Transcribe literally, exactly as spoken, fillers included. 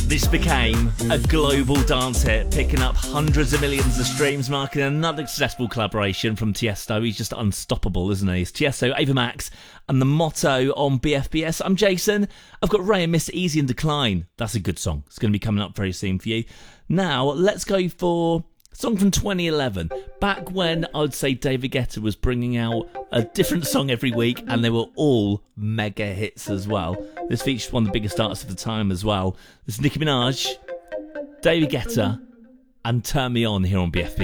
This became a global dance hit, picking up hundreds of millions of streams, marking another successful collaboration from Tiesto. He's just unstoppable, isn't he? It's Tiesto, Ava Max, and The Motto on B F B S. I'm Jason. I've got Ray and Miss Easy in Decline. That's a good song. It's going to be coming up very soon for you. Now, let's go for a song from twenty eleven. Back when I'd say David Guetta was bringing out a different song every week, and they were all mega hits as well. This featured one of the biggest artists of the time as well. This is Nicki Minaj, David Guetta, and Turn Me On here on B F B.